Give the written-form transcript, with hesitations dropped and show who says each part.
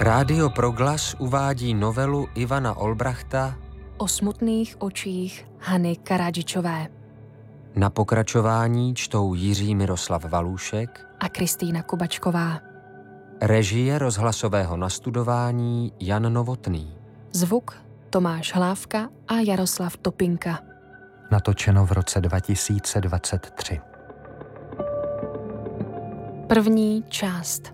Speaker 1: Rádio Proglas uvádí novelu Ivana Olbrachta
Speaker 2: O smutných očích Hany Karadžičové.
Speaker 1: Na pokračování čtou Jiří Miroslav Valůšek
Speaker 2: A Kristýna Kubačková.
Speaker 1: Režie rozhlasového nastudování Jan Novotný.
Speaker 2: Zvuk Tomáš Hlávka a Jaroslav Topinka.
Speaker 3: Natočeno v roce 2023.
Speaker 2: První část.